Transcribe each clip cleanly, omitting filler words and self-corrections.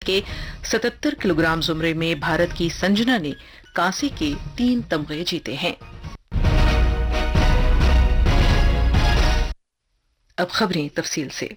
के 77 किलोग्राम जुमरे में भारत की संजना ने कांसे के 3 तमगे जीते हैं। अब खबरें तफसील से।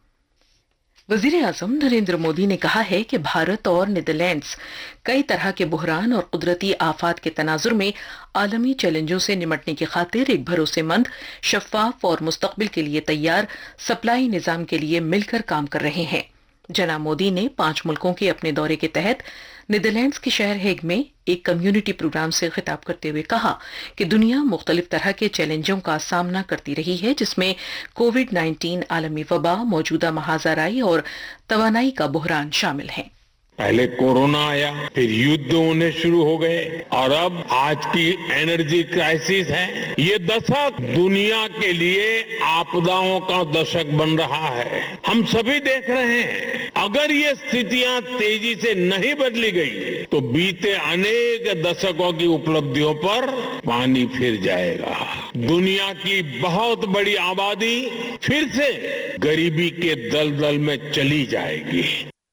वजीर आजम नरेंद्र मोदी ने कहा है कि भारत और नीदरलैंड्स कई तरह के बुहरान और कुदरती आफात के तनाजुर में आलमी चैलेंजों से निमटने की खातिर एक भरोसेमंद, शफाफ और मुस्तकबिल के लिए तैयार सप्लाई निजाम के लिए मिलकर काम कर रहे हैं। जनाब मोदी ने 5 मुल्कों के अपने दौरे के तहत नीदरलैंड्स के शहर हेग में एक कम्युनिटी प्रोग्राम से खिताब करते हुए कहा कि दुनिया मुख्तलिफ तरह के चैलेंजों का सामना करती रही है, जिसमें कोविड-19, आलमी वबा, मौजूदा महाजराई और तवानाई का बुहरान शामिल है। पहले कोरोना आया, फिर युद्ध होने शुरू हो गए और अब आज की एनर्जी क्राइसिस है। ये दशक दुनिया के लिए आपदाओं का दशक बन रहा है। हम सभी देख रहे हैं, अगर ये स्थितियां तेजी से नहीं बदली गई तो बीते अनेक दशकों की उपलब्धियों पर पानी फिर जाएगा। दुनिया की बहुत बड़ी आबादी फिर से गरीबी के दलदल में चली जाएगी।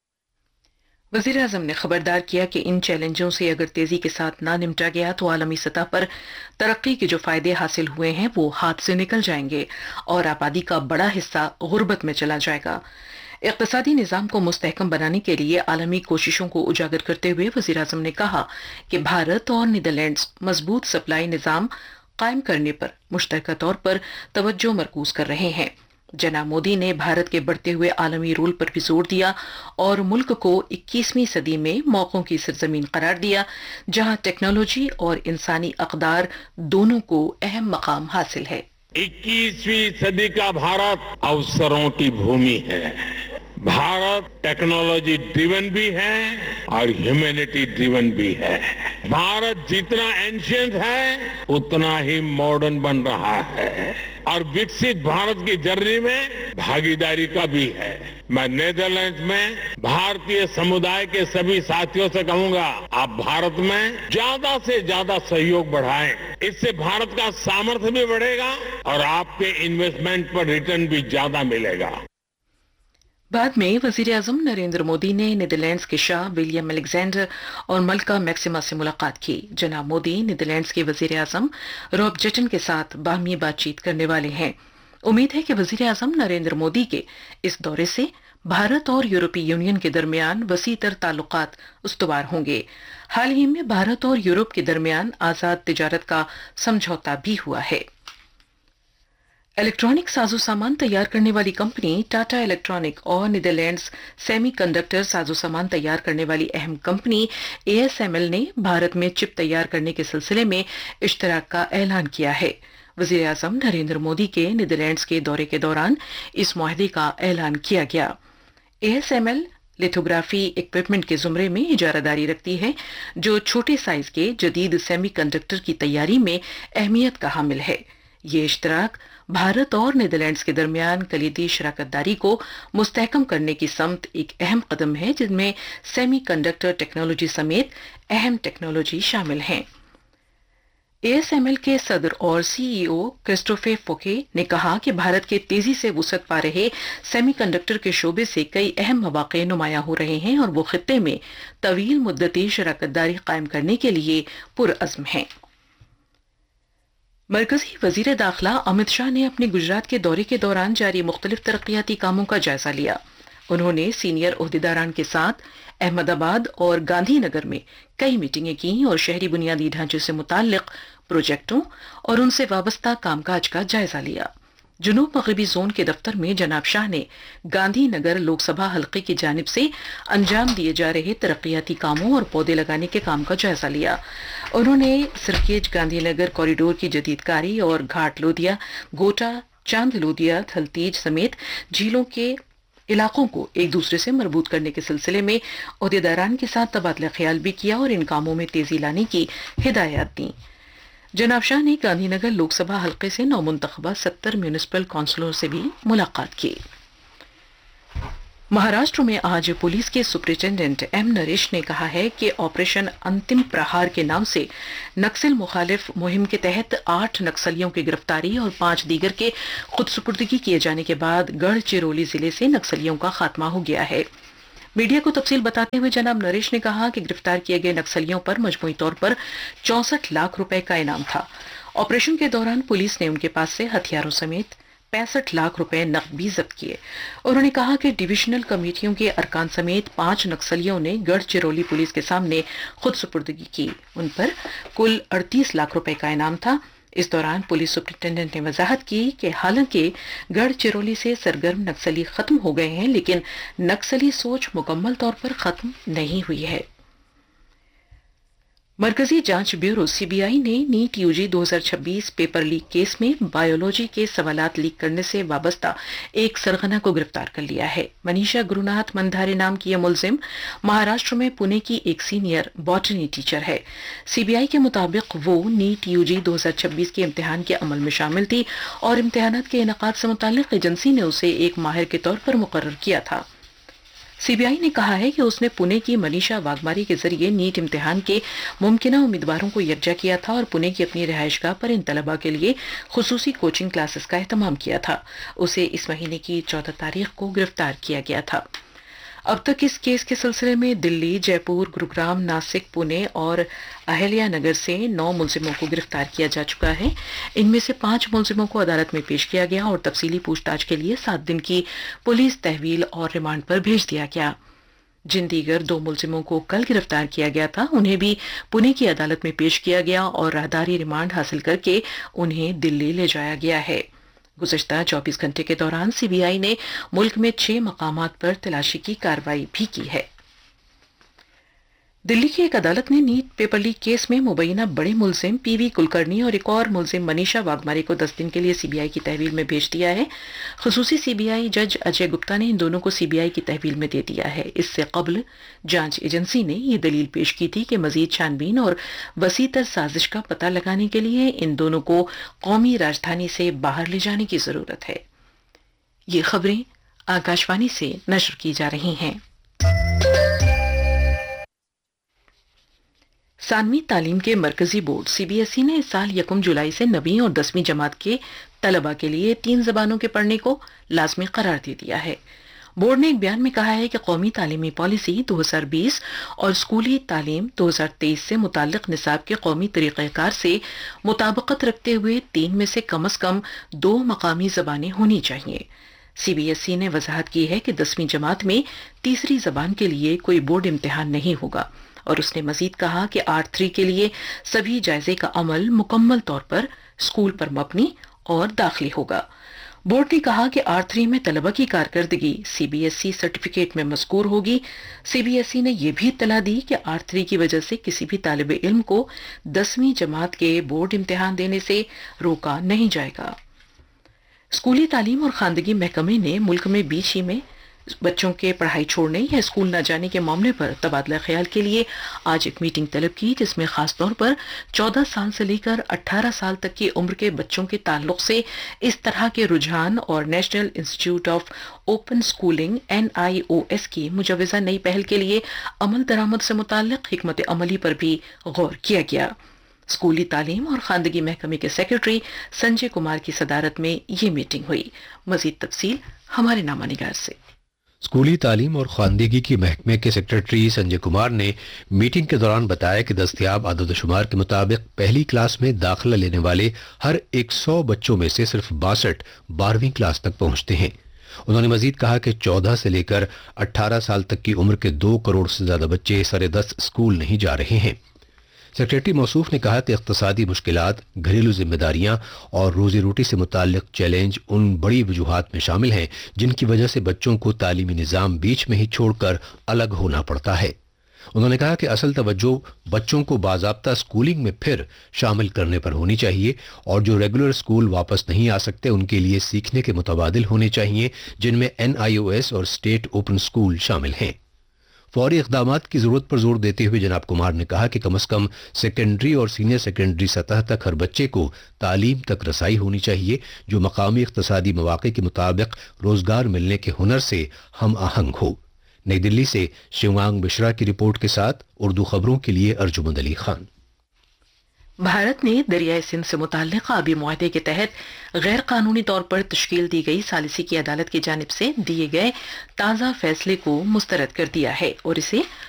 वजीर आजम ने खबरदार किया कि इन चैलेंजों से अगर तेजी के साथ ना निपटा गया तो आलमी सतह पर तरक्की के जो फायदे हासिल हुए हैं वो हाथ से निकल जाएंगे और आबादी का बड़ा हिस्सा गुर्बत में चला जाएगा। इक्तिसादी निजाम को मुस्तहकम बनाने के लिए आलमी कोशिशों को उजागर करते हुए वजीर आजम ने कहा कि भारत और नीदरलैंड्स मजबूत सप्लाई निजाम कायम करने पर मुश्तरका तौर पर तवज्जो मरकूज कर रहे हैं। जनाब मोदी ने भारत के बढ़ते हुए आलमी रोल पर भी जोर दिया और मुल्क को 21वीं सदी में मौकों की सरजमीन करार दिया, जहां टेक्नोलॉजी और इंसानी अक़दार दोनों को अहम मकाम हासिल है। 21वीं सदी का भारत अवसरों की भूमि है। भारत टेक्नोलॉजी ड्रिवन भी है और ह्यूमैनिटी ड्रिवन भी है। भारत जितना एंशिएंट है उतना ही मॉडर्न बन रहा है और विकसित भारत की जर्नी में भागीदारी का भी है। मैं नीदरलैंड्स में भारतीय समुदाय के सभी साथियों से कहूंगा, आप भारत में ज्यादा से ज्यादा सहयोग बढ़ाएं। इससे भारत का सामर्थ्य भी बढ़ेगा और आपके इन्वेस्टमेंट पर रिटर्न भी ज्यादा मिलेगा। बाद में वजीर आजम नरेंद्र मोदी ने नीदरलैंड्स के शाह विलियम अलेक्जेंडर और मलका मैक्सिमा से मुलाकात की। जनाब मोदी नीदरलैंड्स के वजीर आजम रॉब जेटन के साथ बाहमी बातचीत करने वाले हैं। उम्मीद है कि वजीर आजम नरेंद्र मोदी के इस दौरे से भारत और यूरोपीय यूनियन के दरमियान वसीतर ताल्लुकात उस्तवार होंगे। हाल ही में भारत और यूरोप के दरमियान आजाद तिजारत का समझौता भी हुआ है। इलेक्ट्रॉनिक साजो सामान तैयार करने वाली कंपनी टाटा इलेक्ट्रॉनिक और नीदरलैंड्स सेमीकंडक्टर साजो सामान तैयार करने वाली अहम कंपनी ASML ने भारत में चिप तैयार करने के सिलसिले में इश्तराक का ऐलान किया है। वजीर आजम नरेंद्र मोदी के नीदरलैंड्स के दौरे के दौरान इस मुआहदे का ऐलान किया गया। ASML लिथोग्राफी इक्विपमेंट के जुमरे में इजारादारी रखती है, जो छोटे साइज के जदीद सेमीकंडक्टर की तैयारी में अहमियत का हामिल है। ये इश्तराक भारत और नीदरलैंड्स के दरमियान कलीदी शराकतदारी को मुस्तहकम करने की समत एक अहम कदम है, जिनमें सेमीकंडक्टर टेक्नोलॉजी समेत अहम टेक्नोलॉजी शामिल हैं। ASML के सदर और CEO क्रिस्टोफर फोके ने कहा कि भारत के तेजी से वुसअत पा रहे सेमीकंडक्टर के शोबे से कई अहम मौक़े नुमायां हो रहे हैं और वो खित्ते में तवील मुद्दती शराकतदारी कायम करने के लिए पुरअज़्म हैं। मरकजी वजीर दाखिला अमित शाह ने अपने गुजरात के दौरे के दौरान जारी मुख्तलिफ तरक्याती कामों का जायजा लिया। उन्होंने सीनियर ओहदेदारान के साथ अहमदाबाद और गांधीनगर में कई मीटिंगें की और शहरी बुनियादी ढांचे से मुताल्लिक प्रोजेक्टों और उनसे वाबस्ता कामकाज का जायजा लिया। जुनूब मगरबी जोन के दफ्तर में जनाब शाह ने गांधीनगर लोकसभा हल्के की जानिब से अंजाम दिए जा रहे तरक्याती कामों और पौधे लगाने के काम का जायजा लिया। उन्होंने सिरकेज गांधीनगर कॉरिडोर की जदीदकारी और घाट लोदिया, गोटा, चांद लोदिया, थलतीज समेत झीलों के इलाकों को एक दूसरे से मरबूत करने के सिलसिले में ओहदेदारान के साथ तबादला ख्याल भी किया और इन कामों में तेजी लाने की हिदायत दी। जनाब शाह ने गांधीनगर लोकसभा हल्के से नौमुंतखबा 70 म्यूनिसिपल काउंसिलरों से भी मुलाकात की। महाराष्ट्र में आज पुलिस के सुपरिटेंडेंट M नरेश ने कहा है कि ऑपरेशन अंतिम प्रहार के नाम से नक्सल मुखालिफ मुहिम के तहत 8 नक्सलियों की गिरफ्तारी और 5 दीगर के खुदसुपुर्दगी किए जाने के बाद गढ़चिरौली जिले से नक्सलियों का खात्मा हो गया है। मीडिया को तफसील बताते हुए जनाब नरेश ने कहा कि गिरफ्तार किए गए नक्सलियों पर मजमूई तौर पर 64 लाख रुपए का इनाम था। ऑपरेशन के दौरान पुलिस ने उनके पास से हथियारों समेत 65 लाख रुपए नकद भी जब्त किए। उन्होंने कहा कि डिविजनल कमेटियों के अरकान समेत 5 नक्सलियों ने गढ़चिरौली पुलिस के सामने खुद सुपुर्दगी की। उन पर कुल 38 लाख रुपए का इनाम था। इस दौरान पुलिस सुपरिटेंडेंट ने वजाहत की कि हालांकि गढ़चिरौली से सरगर्म नक्सली खत्म हो गए हैं, लेकिन नक्सली सोच मुकम्मल तौर पर खत्म नहीं हुई है। मरकजी जांच ब्यूरो सीबीआई ने NEET UG 2026 paper leak case में बायोलॉजी के सवालात लीक करने से वाबस्ता एक सरगना को गिरफ्तार कर लिया है। मनीषा गुरुनाथ मंधारे नाम की यह मुलजिम महाराष्ट्र में पुणे की एक सीनियर बॉटनी टीचर है। सीबीआई के मुताबिक वो नीट यूजी 2026 के इम्तिहान के अमल में शामिल थी और इम्तिहानात के इनेकाद से मुताल्लिक एजेंसी ने उसे एक माहिर के तौर पर मुकर्रर किया था। सीबीआई ने कहा है कि उसने पुणे की मनीषा वाघमारी के जरिए नीट इम्तिहान के मुमकिना उम्मीदवारों को यकजा किया था और पुणे की अपनी रिहायशगाह पर इन तलबा के लिए खुसूसी कोचिंग क्लासेस का एहतमाम किया था। उसे इस महीने की 14 तारीख को गिरफ्तार किया गया था। अब तक इस केस के सिलसिले में दिल्ली, जयपुर, गुरुग्राम, नासिक, पुणे और अहल्या नगर से 9 मुलजिमों को गिरफ्तार किया जा चुका है। इनमें से 5 मुलजिमों को अदालत में पेश किया गया और तफसीली पूछताछ के लिए 7 दिन की पुलिस तहवील और रिमांड पर भेज दिया गया। जिन दीगर 2 मुलजिमों को कल गिरफ्तार किया गया था उन्हें भी पुणे की अदालत में पेश किया गया और राहदारी रिमांड हासिल करके उन्हें दिल्ली ले जाया गया है। गुज़श्ता 24 घंटे के दौरान सीबीआई ने मुल्क में 6 मकामात पर तलाशी की कार्रवाई भी की है। दिल्ली की एक अदालत ने नीट पेपर लीक केस में मुबैना बड़े मुलजिम पीवी कुलकर्णी और एक और मुलजिम मनीषा वाघमारी को 10 दिन के लिए सीबीआई की तहवील में भेज दिया है। खुसूसी सीबीआई जज अजय गुप्ता ने इन दोनों को सीबीआई की तहवील में दे दिया है। इससे कबल जांच एजेंसी ने यह दलील पेश की थी कि मजीद छानबीन और वसीतर साजिश का पता लगाने के लिए इन दोनों को कौमी राजधानी से बाहर ले जाने की जरूरत है। ये खबरें आकाशवाणी से नशर की जा रही हैं। सानवी तालीम के मरकजी बोर्ड सीबीएसई ने इस साल 1 जुलाई से 9वीं और 10वीं जमात के तलबा के लिए 3 ज़बानों के पढ़ने को लाजमी करार दे दिया है। बोर्ड ने एक बयान में कहा है कि कौमी तालीमी पॉलिसी 2020 और स्कूली तालीम 2023 से मुताल्लिक निसाब के कौमी तरीक़ेकार से मुताबिकत रखते हुए 3 में से कम 2 मकामी ज़बानें होनी चाहिए। सीबीएसई ने वजाहत की है कि 10वीं जमात में तीसरी ज़बान के लिए कोई बोर्ड इम्तिहान नहीं होगा और उसने मजीद कहा कि R3 के लिए सभी जायजे का अमल मुकम्मल तौर पर स्कूल पर मबनी और दाखिली होगा। बोर्ड ने कहा कि R3 में तलबा की कारकर्दगी सीबीएसई सर्टिफिकेट में मज़कूर होगी। सीबीएसई ने यह भी इत्तला दी कि R3 की वजह से किसी भी तालिब इल्म को 10वीं जमात के बोर्ड इम्तिहान देने से रोका नहीं जाएगा। स्कूली तालीम और खानदगी महकमे ने मुल्क में बीच ही में बच्चों के पढ़ाई छोड़ने या स्कूल न जाने के मामले पर तबादला ख्याल के लिए आज एक मीटिंग तलब की, जिसमें खास तौर पर 14 साल से लेकर 18 साल तक की उम्र के बच्चों के ताल्लुक से इस तरह के रुझान और national institute of open schooling NIOS की मुजवजा नई पहल के लिए अमल दरामद से मुताल्लिक हिकमत अमली पर भी गौर किया गया। स्कूली तालीम और खानदगी महकमे के सेक्रेटरी संजय कुमार की सदारत में ये मीटिंग हुई। मजीद तफसील हमारे नामानिगार से। स्कूली तालीम और खानदगी की महकमे के सेक्रेटरी संजय कुमार ने मीटिंग के दौरान बताया कि दस्तयाब आददशुमार के मुताबिक पहली क्लास में दाखिला लेने वाले हर 100 बच्चों में से सिर्फ 62 12वीं क्लास तक पहुंचते हैं। उन्होंने मजीद कहा कि 14 से लेकर 18 साल तक की उम्र के 2 करोड़ से ज्यादा बच्चे सरे 10 स्कूल नहीं जा रहे हैं। सेक्रेटरी मौसूफ ने कहा कि इख्तिसादी मुश्किलात, घरेलू जिम्मेदारियां और रोजी रोटी से मुताल्लिक चैलेंज उन बड़ी वजूहात में शामिल हैं जिनकी वजह से बच्चों को तालीमी निज़ाम बीच में ही छोड़कर अलग होना पड़ता है। उन्होंने कहा कि असल तवज्जो बच्चों को बाज़ाब्ता स्कूलिंग में फिर शामिल करने पर होनी चाहिए और जो रेगुलर स्कूल वापस नहीं आ सकते उनके लिए सीखने के मुतबादिल होने चाहिए, जिनमें NIOS और स्टेट ओपन स्कूल शामिल हैं। फौरी इक़दामात की ज़रूरत पर जोर देते हुए जनाब कुमार ने कहा कि कम से कम सेकेंडरी और सीनियर सेकेंडरी सतह तक हर बच्चे को तालीम तक रसाई होनी चाहिए जो मकामी इक़्तिसादी मौक़े के मुताबिक रोज़गार मिलने के हुनर से हम आहंग हो। नई दिल्ली से शिवांग मिश्रा की रिपोर्ट के साथ उर्दू खबरों के लिए अर्जुमंद अली खान। بھارت نے دریائے سندھ سے متعلق آبی معاہدے کے تحت غیر قانونی طور پر تشکیل دی گئی ثالثی کی عدالت کی جانب سے دیے گئے تازہ فیصلے کو مسترد کر دیا ہے اور اسے